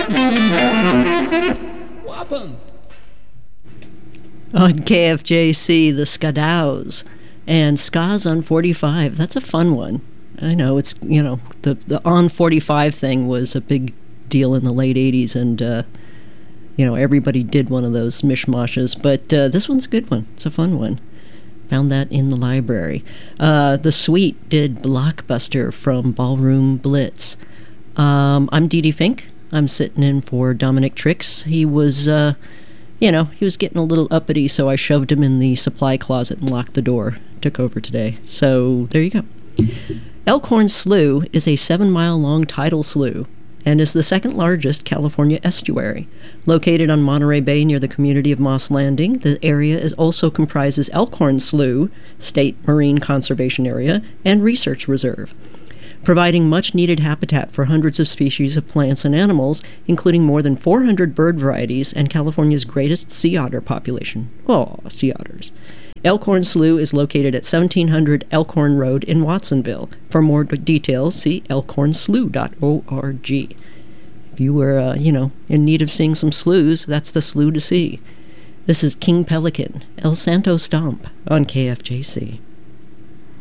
Whop 'em! On KFJC, the Skadows and Ska's on 45. That's a fun one. I know it's, the on 45 thing was a big deal in the late 80s, and, everybody did one of those mishmashes, but this one's a good one. It's a fun one. Found that in the library. The Sweet did Blockbuster from Ballroom Blitz. I'm Dee Dee Fink. I'm sitting in for Dominic Trix. He was, he was getting a little uppity, so I shoved him in the supply closet and locked the door. Took over today. So there you go. Elkhorn Slough is a 7-mile-long tidal slough and is the second largest California estuary. Located on Monterey Bay near the community of Moss Landing, the area also comprises Elkhorn Slough State Marine Conservation Area and Research Reserve, providing much-needed habitat for hundreds of species of plants and animals, including more than 400 bird varieties and California's greatest sea otter population. Oh, sea otters. Elkhorn Slough is located at 1700 Elkhorn Road in Watsonville. For more details, see elkhornslough.org. If you were, in need of seeing some sloughs, that's the slough to see. This is King Pelican, El Santo Stomp on KFJC.